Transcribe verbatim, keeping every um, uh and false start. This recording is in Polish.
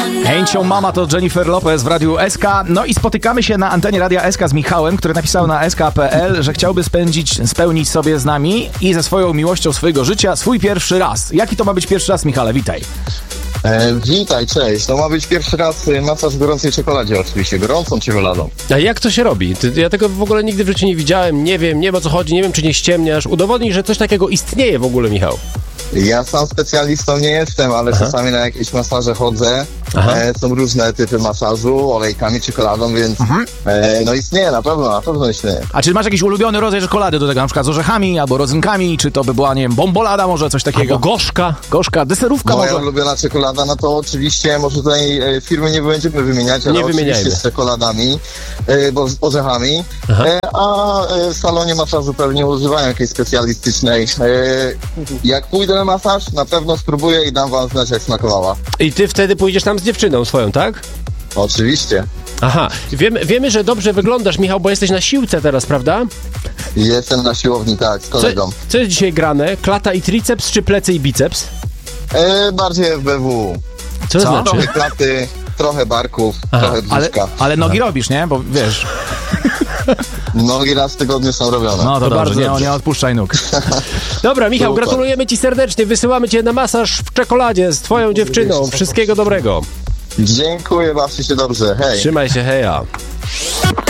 Ain't Your Mama to Jennifer Lopez w Radiu S K. No i spotykamy się na antenie Radia S K z Michałem, który napisał na s k kropka p l, że chciałby spędzić, spełnić sobie z nami i ze swoją miłością swojego życia swój pierwszy raz. Jaki to ma być pierwszy raz, Michale? Witaj. E, witaj, cześć. To ma być pierwszy raz masaż w gorącej czekoladzie, oczywiście, gorącą czekoladą. A jak to się robi? Ty, ja tego w ogóle nigdy w życiu nie widziałem, nie wiem, nie wiem o co chodzi, nie wiem czy nie ściemniasz. Udowodnij, że coś takiego istnieje w ogóle, Michał. Ja sam specjalistą nie jestem, ale Aha. czasami na jakieś masaże chodzę. E, są różne typy masażu, olejkami, czekoladą, więc e, no istnieje, na pewno, na pewno istnieje. A czy masz jakiś ulubiony rodzaj czekolady do tego, na przykład z orzechami albo rodzynkami, czy to by była, nie wiem, bombolada może, coś takiego? Albo gorzka. Gorzka, deserówka Moja może? ulubiona czekolada, no to oczywiście, może tutaj e, firmy nie będziemy wymieniać, ale nie oczywiście z czekoladami, e, bo z orzechami, e, a e, w salonie masażu pewnie używają jakiejś specjalistycznej. E, jak pójdę na masaż, na pewno spróbuję i dam wam znać, jak smakowała. I ty wtedy pójdziesz tam z dziewczyną swoją, tak? Oczywiście. Aha, wiemy, wiemy, że dobrze wyglądasz, Michał, bo jesteś na siłce teraz, prawda? Jestem na siłowni, tak, z kolegą. Co, co jest dzisiaj grane? Klata i triceps, czy plecy i biceps? E, bardziej F B W. Co to Co? znaczy? Trochę klaty, trochę barków, Aha, trochę Ale, brzuszka. ale nogi robisz, nie? Bo wiesz... Nogi raz w tygodniu są robione. No to, To dobrze, bardzo nie, dobrze. nie odpuszczaj nóg. Dobra, Michał, Super. gratulujemy ci serdecznie, wysyłamy cię na masaż w czekoladzie z twoją dziewczyną. Wszystkiego dobrego. Dziękuję, bawcie się dobrze, hej. Trzymaj się, heja.